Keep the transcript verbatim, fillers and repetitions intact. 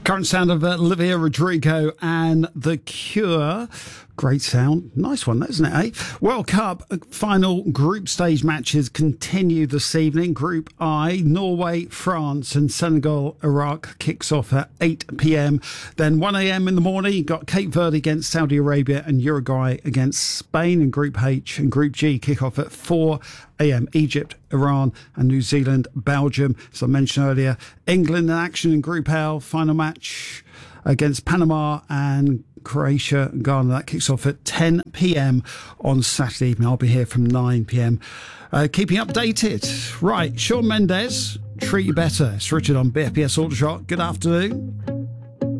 Current sound of uh, Olivia Rodrigo and The Cure. Great sound. Nice one, isn't it, eh? World Cup final group stage matches continue this evening. Group I, Norway, France and Senegal, Iraq kicks off at eight p.m. Then one a.m. in the morning, you've got Cape Verde against Saudi Arabia and Uruguay against Spain. And Group H and Group G kick off at four a.m. Egypt, Iran and New Zealand, Belgium. As I mentioned earlier, England in action in Group L. Final match against Panama and Croatia, Ghana. That kicks off at ten p.m. on Saturday evening. I'll be here from nine p.m. Uh, keeping updated. Right, Shawn Mendes, Treat You Better. It's Richard on B F B S Auto Shop. Good afternoon.